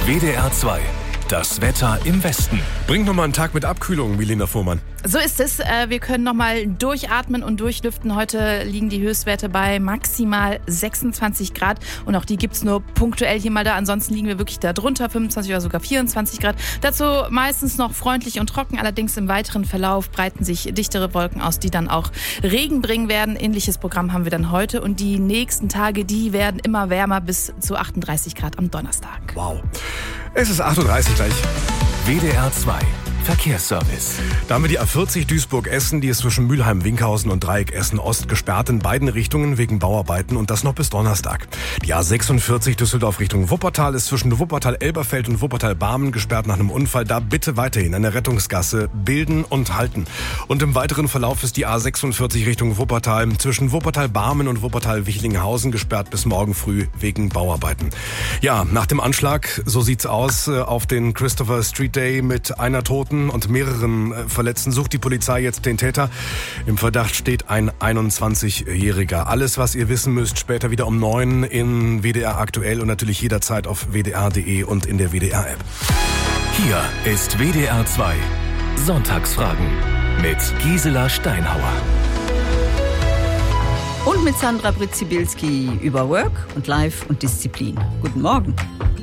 WDR 2. Das Wetter im Westen. Bringt nochmal einen Tag mit Abkühlung, Milena Fuhrmann. So ist es. Wir können nochmal durchatmen und durchlüften. Heute liegen die Höchstwerte bei maximal 26 Grad. Und auch die gibt's nur punktuell hier mal da. Ansonsten liegen wir wirklich da drunter, 25 oder sogar 24 Grad. Dazu meistens noch freundlich und trocken. Allerdings im weiteren Verlauf breiten sich dichtere Wolken aus, die dann auch Regen bringen werden. Ähnliches Programm haben wir dann heute. Und die nächsten Tage, die werden immer wärmer bis zu 38 Grad am Donnerstag. Wow. Es ist 8.30 gleich. WDR 2. Verkehrsservice. Da haben wir die A40 Duisburg-Essen, die ist zwischen Mülheim-Winkhausen und Dreieck Essen-Ost gesperrt in beiden Richtungen wegen Bauarbeiten und das noch bis Donnerstag. Die A46 Düsseldorf Richtung Wuppertal ist zwischen Wuppertal-Elberfeld und Wuppertal-Barmen gesperrt nach einem Unfall. Da bitte weiterhin eine Rettungsgasse bilden und halten. Und im weiteren Verlauf ist die A46 Richtung Wuppertal zwischen Wuppertal-Barmen und Wuppertal-Wichlinghausen gesperrt bis morgen früh wegen Bauarbeiten. Ja, nach dem Anschlag, so sieht's aus, auf den Christopher Street Day mit einer Toten und mehreren Verletzten sucht die Polizei jetzt den Täter. Im Verdacht steht ein 21-Jähriger. Alles, was ihr wissen müsst, später wieder um 9 in WDR aktuell und natürlich jederzeit auf wdr.de und in der WDR-App. Hier ist WDR 2. Sonntagsfragen mit Gisela Steinhauer. Und mit Sandra Britzibilski über Work und Life und Disziplin. Guten Morgen.